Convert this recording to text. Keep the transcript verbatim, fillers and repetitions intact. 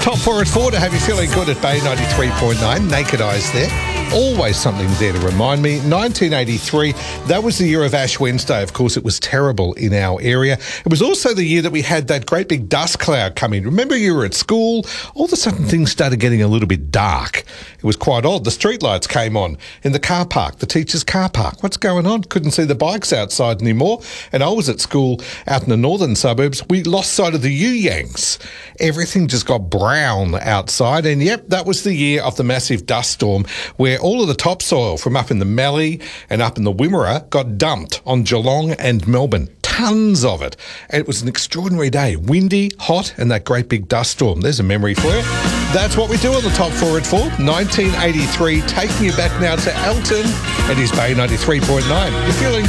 Top four at four to have you feeling good at Bay ninety-three point nine. Naked Eyes there. Always something there to remind me. nineteen eighty-three, that was the year of Ash Wednesday. Of course, it was terrible in our area. It was also the year that we had that great big dust cloud come in. Remember, you were at school. All of a sudden, things started getting a little bit dark. It was quite odd. The streetlights came on in the car park, the teacher's car park. What's going on? Couldn't see the bikes outside anymore. And I was at school out in the northern suburbs. We lost sight of the You-Yangs. Everything just got brown outside. And yep, that was the year of the massive dust storm where all of the topsoil from up in the Mallee and up in the Wimmera got dumped on Geelong and Melbourne. Tons of it. And it was an extraordinary day. Windy, hot, and that great big dust storm. There's a memory for you. That's what we do on the top four at four. nineteen eighty-three, taking you back now to Elton and his Bay ninety-three point nine. You're feeling